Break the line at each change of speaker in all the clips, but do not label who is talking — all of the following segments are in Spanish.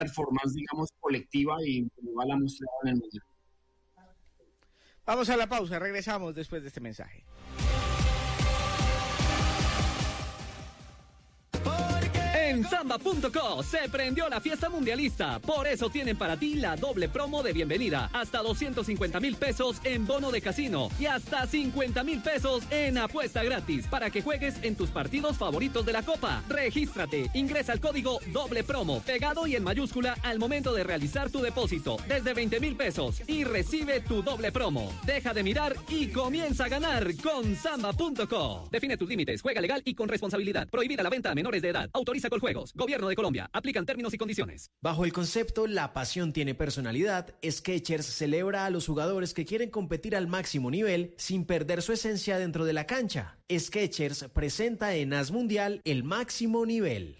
performance, digamos, colectiva y igual la ha mostrado en el Mundial.
Vamos a la pausa, regresamos después de este mensaje.
En Samba.co se prendió la fiesta mundialista. Por eso tienen para ti la doble promo de bienvenida. Hasta 250,000 pesos en bono de casino y hasta 50,000 pesos en apuesta gratis para que juegues en tus partidos favoritos de la Copa. Regístrate, ingresa el código doble promo pegado y en mayúscula al momento de realizar tu depósito desde 20,000 pesos y recibe tu doble promo. Deja de mirar y comienza a ganar con Samba.co. Define tus límites, juega legal y con responsabilidad. Prohibida la venta a menores de edad. Autoriza Coljuegos. Gobierno de Colombia. Aplican términos y condiciones.
Bajo el concepto La pasión tiene personalidad, Skechers celebra a los jugadores que quieren competir al máximo nivel sin perder su esencia dentro de la cancha. Skechers presenta en AS Mundial el máximo nivel.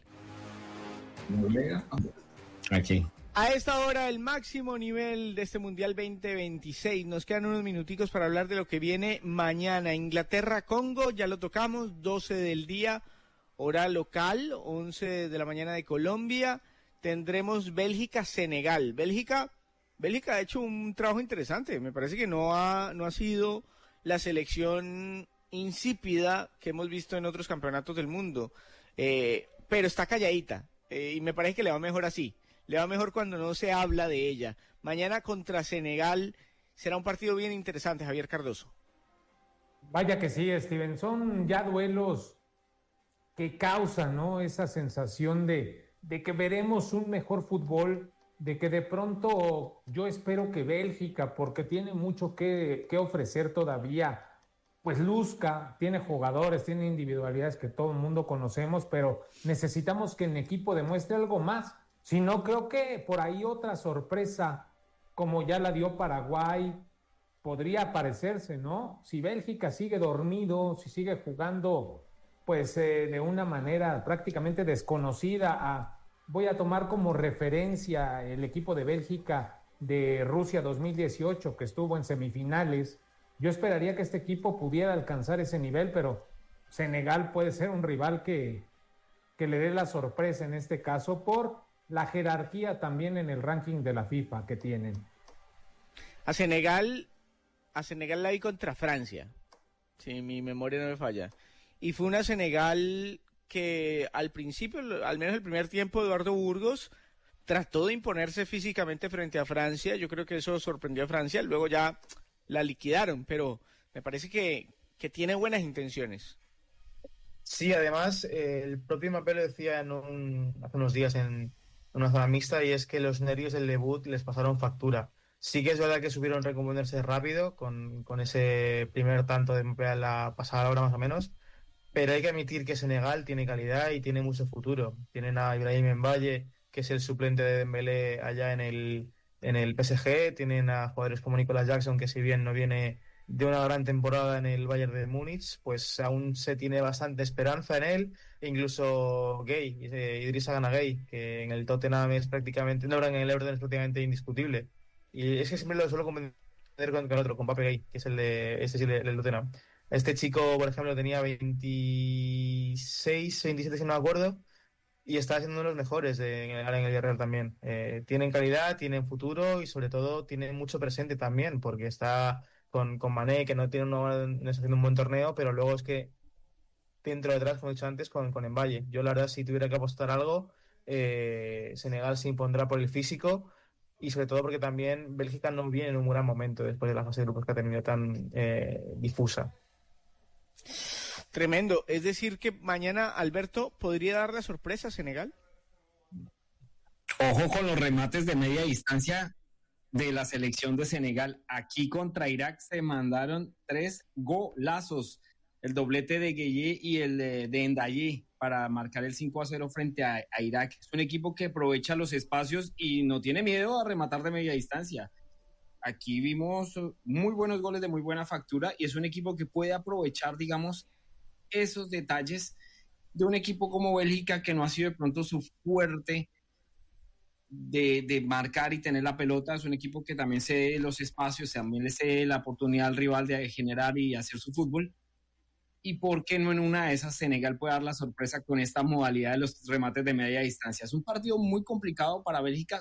Aquí.
A esta hora, el máximo nivel de este Mundial 2026. Nos quedan unos minuticos para hablar de lo que viene mañana. Inglaterra-Congo, ya lo tocamos, 12 del día. Hora local, 11 de la mañana de Colombia. Tendremos Bélgica-Senegal. Bélgica ha hecho un trabajo interesante. Me parece que no ha sido la selección insípida que hemos visto en otros campeonatos del mundo. Pero está calladita. Y me parece que le va mejor así. Le va mejor cuando no se habla de ella. Mañana contra Senegal será un partido bien interesante, Javier Cardoso.
Vaya que sí, Steven. Son ya duelos que causa, ¿no? Esa sensación de que veremos un mejor fútbol, de que de pronto yo espero que Bélgica, porque tiene mucho que ofrecer todavía, pues luzca, tiene jugadores, tiene individualidades que todo el mundo conocemos, pero necesitamos que en equipo demuestre algo más. Si no, creo que por ahí otra sorpresa, como ya la dio Paraguay, podría aparecerse, ¿no? Si Bélgica sigue dormido, si sigue jugando pues de una manera prácticamente desconocida. Voy a tomar como referencia el equipo de Bélgica de Rusia 2018, que estuvo en semifinales. Yo esperaría que este equipo pudiera alcanzar ese nivel, pero Senegal puede ser un rival que le dé la sorpresa en este caso por la jerarquía también en el ranking de la FIFA que tienen.
A Senegal la vi contra Francia, si mi memoria no me falla. Y fue una Senegal que al principio, al menos el primer tiempo, Eduardo Burgos trató de imponerse físicamente frente a Francia. Yo creo que eso sorprendió a Francia. Luego ya la liquidaron, pero me parece que tiene buenas intenciones.
Sí, además, el propio Mbappé lo decía hace unos días en una zona mixta, y es que los nervios del debut les pasaron factura. Sí que es verdad que supieron recomponerse rápido con ese primer tanto de Mbappé a la pasada hora más o menos. Pero hay que admitir que Senegal tiene calidad y tiene mucho futuro. Tienen a Ibrahim Mbaye, que es el suplente de Dembélé allá en el PSG. Tienen a jugadores como Nicolas Jackson, que si bien no viene de una gran temporada en el Bayern de Múnich, pues aún se tiene bastante esperanza en él. Incluso Idrissa Gana Gueye, que en el Tottenham es prácticamente, no, en el Everton es prácticamente indiscutible. Y es que siempre lo suelo confundir con otro, con Pape Gueye, que es el del Tottenham. Este chico, por ejemplo, tenía 26, 27, si no me acuerdo, y está siendo uno de los mejores en el Villarreal también. Tienen calidad, tienen futuro y sobre todo tienen mucho presente también, porque está con Mané, que no está haciendo un buen torneo, pero luego es que dentro detrás, como he dicho antes, con Mbaye. Yo la verdad, si tuviera que apostar algo, Senegal se impondrá por el físico, y sobre todo porque también Bélgica no viene en un gran momento después de la fase de grupos que ha tenido tan difusa.
Tremendo. Es decir que mañana Alberto podría dar la sorpresa a Senegal.
Ojo con los remates de media distancia de la selección de Senegal. Aquí contra Irak se mandaron 3 golazos. El doblete de Gueye y el de Ndaye para marcar el 5-0 frente a Irak. Es un equipo que aprovecha los espacios y no tiene miedo a rematar de media distancia. Aquí vimos muy buenos goles de muy buena factura y es un equipo que puede aprovechar, digamos, esos detalles de un equipo como Bélgica, que no ha sido de pronto su fuerte de marcar y tener la pelota. Es un equipo que también cede los espacios, también le cede la oportunidad al rival de generar y hacer su fútbol. y por qué no en una de esas Senegal puede dar la sorpresa con esta modalidad de los remates de media distancia. Es un partido muy complicado para Bélgica,